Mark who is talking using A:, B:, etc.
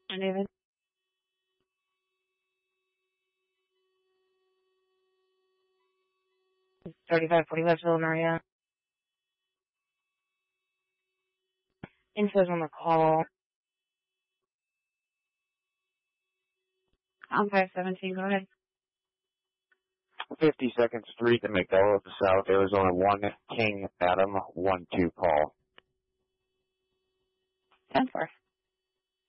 A: Hi, David. 3545 Maria. Info's on the call. I'm 517, go ahead.
B: 52nd Street in McDowell, South Arizona, 1 King Adam 12 call.
A: 10-4.